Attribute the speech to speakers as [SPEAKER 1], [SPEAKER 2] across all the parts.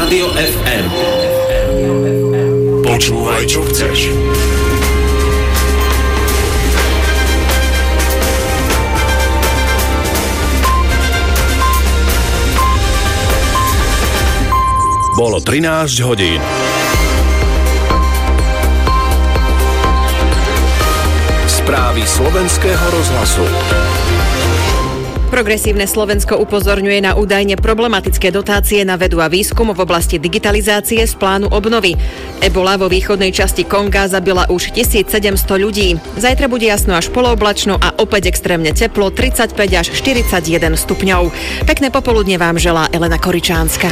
[SPEAKER 1] Rádio FM. Počúvaj, čo chceš. Bolo 13 hodín. Správy Slovenského rozhlasu.
[SPEAKER 2] Progresívne Slovensko upozorňuje na údajne problematické dotácie na vedu a výskum v oblasti digitalizácie z plánu obnovy. Ebola vo východnej časti Konga zabila už 1700 ľudí. Zajtra bude jasno až polooblačno a opäť extrémne teplo, 35 až 41 stupňov. Pekné popoludne vám želá Elena Koričánska.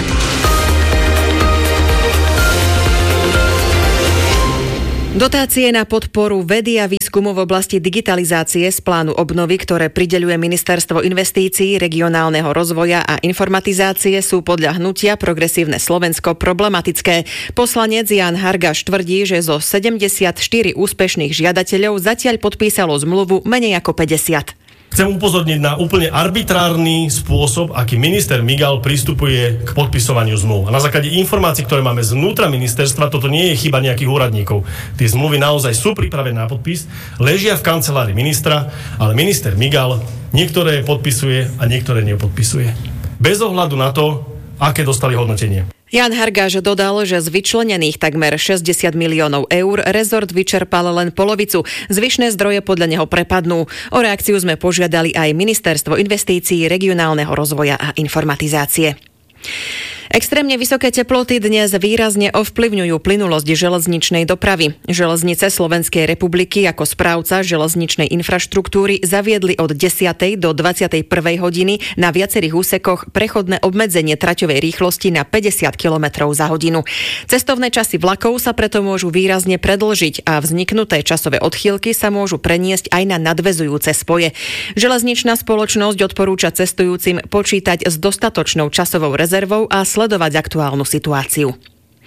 [SPEAKER 2] Dotácie na podporu vedy a výskumu v oblasti digitalizácie z plánu obnovy, ktoré prideľuje Ministerstvo investícií, regionálneho rozvoja a informatizácie, sú podľa hnutia Progresívne Slovensko problematické. Poslanec Ján Hargáš tvrdí, že zo 74 úspešných žiadateľov zatiaľ podpísalo zmluvu menej ako 50.
[SPEAKER 3] Chcem upozorniť na úplne arbitrárny spôsob, aký minister Migal pristupuje k podpisovaniu zmluv. A na základe informácií, ktoré máme zvnútra ministerstva, toto nie je chyba nejakých úradníkov. Tie zmluvy naozaj sú pripravené na podpis, ležia v kancelárii ministra, ale minister Migal niektoré podpisuje a niektoré nepodpisuje. Bez ohľadu na to, aké dostali hodnotenie.
[SPEAKER 2] Ján Hargáš dodal, že z vyčlenených takmer 60 miliónov eur rezort vyčerpal len polovicu. Zvyšné zdroje podľa neho prepadnú. O reakciu sme požiadali aj Ministerstvo investícií, regionálneho rozvoja a informatizácie. Extrémne vysoké teploty dnes výrazne ovplyvňujú plynulosť železničnej dopravy. Železnice Slovenskej republiky ako správca železničnej infraštruktúry zaviedli od 10. do 21. hodiny na viacerých úsekoch prechodné obmedzenie traťovej rýchlosti na 50 km za hodinu. Cestovné časy vlakov sa preto môžu výrazne predĺžiť a vzniknuté časové odchýlky sa môžu preniesť aj na nadväzujúce spoje. Železničná spoločnosť odporúča cestujúcim počítať s dostatočnou časovou rezervou a sledovať aktuálnu situáciu.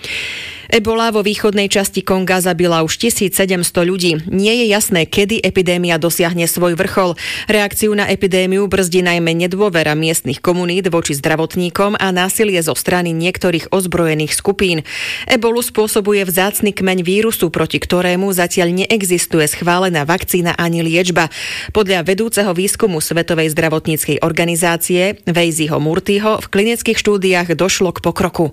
[SPEAKER 2] Ebola vo východnej časti Konga zabila už 1700 ľudí. Nie je jasné, kedy epidémia dosiahne svoj vrchol. Reakciu na epidémiu brzdí najmä nedôvera miestnych komunít voči zdravotníkom a násilie zo strany niektorých ozbrojených skupín. Ebolu spôsobuje vzácny kmeň vírusu, proti ktorému zatiaľ neexistuje schválená vakcína ani liečba. Podľa vedúceho výskumu Svetovej zdravotníckej organizácie Vejziho Murtyho v klinických štúdiách došlo k pokroku.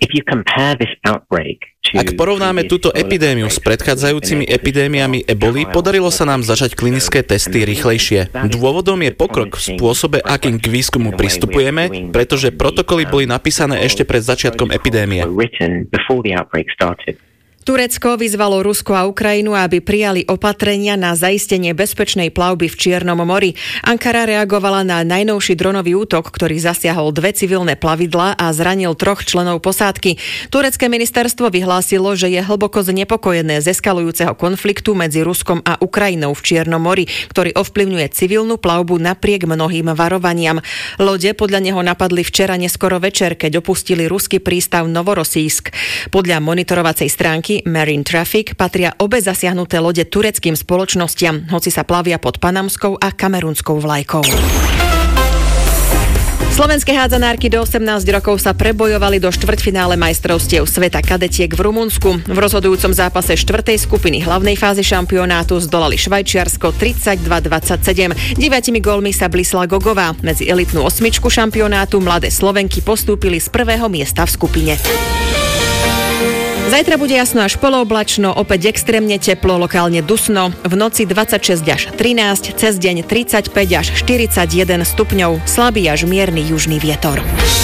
[SPEAKER 4] Ak porovnáme túto epidémiu s predchádzajúcimi epidémiami eboli, podarilo sa nám začať klinické testy rýchlejšie. Dôvodom je pokrok v spôsobe, akým k výskumu pristupujeme, pretože protokoly boli napísané ešte pred začiatkom epidémie.
[SPEAKER 2] Turecko vyzvalo Rusko a Ukrajinu, aby prijali opatrenia na zaistenie bezpečnej plavby v Čiernom mori. Ankara reagovala na najnovší dronový útok, ktorý zasiahol 2 civilné plavidlá a zranil 3 členov posádky. Turecké ministerstvo vyhlásilo, že je hlboko znepokojené z eskalujúceho konfliktu medzi Ruskom a Ukrajinou v Čiernom mori, ktorý ovplyvňuje civilnú plavbu napriek mnohým varovaniam. Lode podľa neho napadli včera neskoro večer, keď opustili ruský prístav Novorosísk. Podľa monitorovacej stránky Marine Traffic patria obe zasiahnuté lode tureckým spoločnostiam, hoci sa plavia pod panamskou a kamerunskou vlajkou. Slovenské hádzanárky do 18 rokov sa prebojovali do štvrťfinále majstrovstiev sveta kadetiek v Rumunsku. V rozhodujúcom zápase 4. skupiny hlavnej fázy šampionátu zdolali Švajčiarsko 32-27. 9 gólmi sa blísla Gogová. Medzi elitnú osmičku šampionátu mladé Slovenky postúpili z 1. miesta v skupine. Zajtra bude jasno až polooblačno, opäť extrémne teplo, lokálne dusno. V noci 26 až 13, cez deň 35 až 41 stupňov, slabý až mierny južný vietor.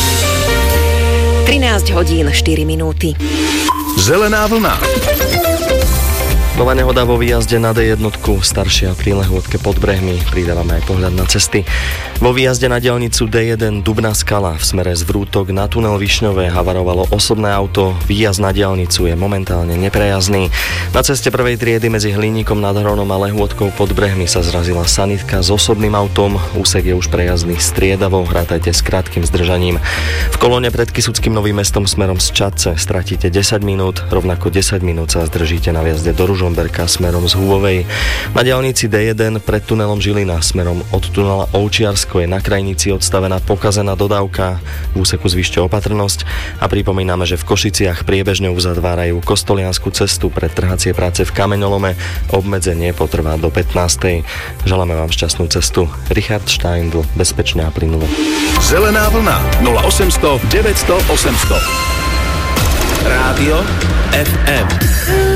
[SPEAKER 2] 13 hodín 4 minúty.
[SPEAKER 1] Zelená vlna.
[SPEAKER 5] Nová nehoda vo výjazde na D1, staršia pri Lehôtke pod Brehmi. Pridávame aj pohľad na cesty. Vo výjazde na diaľnicu D1 Dubná Skala v smere z Vrútok na tunel Višňové havarovalo osobné auto. Výjazd na diaľnicu je momentálne neprejazdný. Na ceste prvej triedy medzi Hliníkom nad Hronom a Lehôtkou pod Brehmi sa zrazila sanitka s osobným autom. Úsek je už prejazdný striedavo, rátajte s krátkym zdržaním. V kolóne pred Kysuckým Novým Mestom smerom z Čadce stratíte 10 minút, rovnako 10 minút sa zdržíte na výjazde do Ružomberka. Ružomberka smerom z Húvovej. Na diaľnici D1 pred tunelom Žilina smerom od tunela Ovčiarsko je na krajnici odstavená pokazená dodávka. V úseku zvýšte opatrnosť a pripomíname, že v Košiciach priebežne uzatvárajú Kostoliansku cestu pre trhacie práce v kameňolome. Obmedzenie potrvá do 15. Želáme vám šťastnú cestu. Richard Steindl, bezpečne a plynulo.
[SPEAKER 1] Zelená vlna 0800 900 800. Rádio FM.